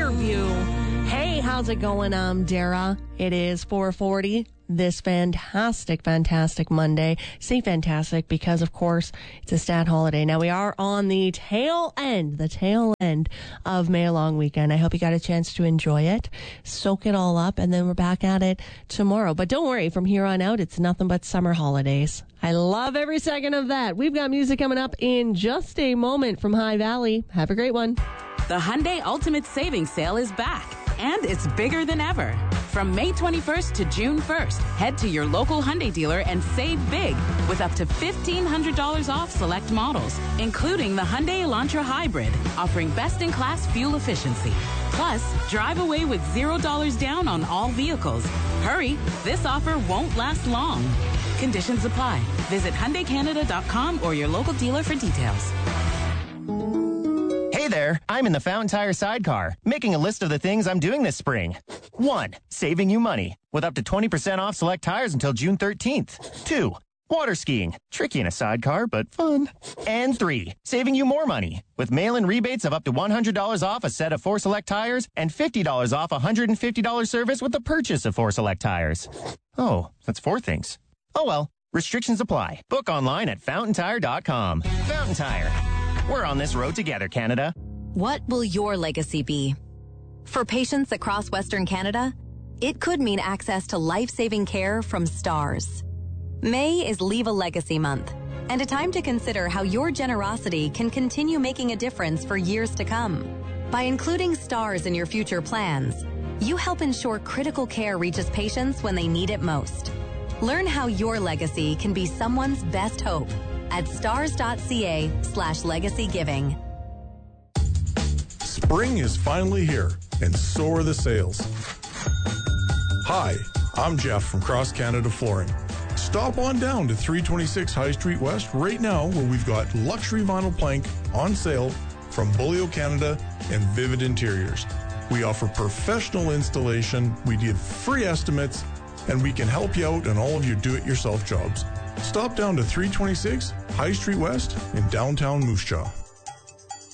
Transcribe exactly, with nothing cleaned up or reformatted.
interview. Hey, how's it going? I'm Dara. It is four forty. This fantastic, fantastic Monday. Say fantastic because, of course, it's a stat holiday. Now, we are on the tail end, the tail end of May Long Weekend. I hope you got a chance to enjoy it, soak it all up, and then we're back at it tomorrow. But don't worry, from here on out, it's nothing but summer holidays. I love every second of that. We've got music coming up in just a moment from High Valley. Have a great one. The Hyundai Ultimate Savings Sale is back, and it's bigger than ever. From May twenty-first to June first, head to your local Hyundai dealer and save big with up to fifteen hundred dollars off select models, including the Hyundai Elantra Hybrid, offering best-in-class fuel efficiency. Plus, drive away with zero dollars down on all vehicles. Hurry, this offer won't last long. Conditions apply. Visit Hyundai Canada dot com or your local dealer for details. Hey there, I'm in the Fountain Tire sidecar, making a list of the things I'm doing this spring. One, saving you money, with up to twenty percent off select tires until June thirteenth. Two, water skiing, tricky in a sidecar, but fun. And three, saving you more money, with mail-in rebates of up to one hundred dollars off a set of four select tires and fifty dollars off a one hundred fifty dollars service with the purchase of four select tires. Oh, that's four things. Oh well, restrictions apply. Book online at fountain tire dot com. Fountain Tire. We're on this road together, Canada. What will your legacy be? For patients across Western Canada, it could mean access to life-saving care from STARS. May is Leave a Legacy Month, and a time to consider how your generosity can continue making a difference for years to come. By including STARS in your future plans, you help ensure critical care reaches patients when they need it most. Learn how your legacy can be someone's best hope at stars.ca slash legacy giving. Spring is finally here, and so are the sales. Hi, I'm Jeff from Cross Canada Flooring. Stop on down to three twenty-six High Street West right now, where we've got luxury vinyl plank on sale from Bulio Canada and Vivid Interiors. We offer professional installation, we give free estimates, and we can help you out in all of your do-it-yourself jobs. Stop down to three twenty-six High Street West in downtown Moose Jaw.